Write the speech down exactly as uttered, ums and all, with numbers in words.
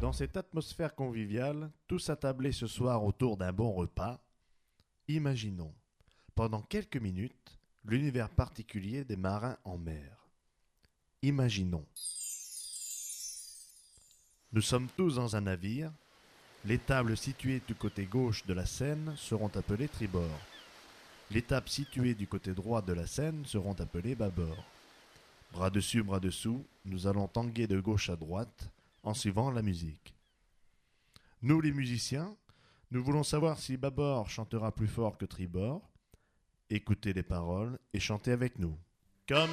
Dans cette atmosphère conviviale, tous attablés ce soir autour d'un bon repas, imaginons, pendant quelques minutes, l'univers particulier des marins en mer. Imaginons. Nous sommes tous dans un navire. Les tables situées du côté gauche de la Seine seront appelées tribord. Les tables situées du côté droit de la Seine seront appelées bâbord. Bras dessus, bras dessous, nous allons tanguer de gauche à droite en suivant la musique. Nous les musiciens, nous voulons savoir si bâbord chantera plus fort que tribord. Écoutez les paroles et chantez avec nous. Comme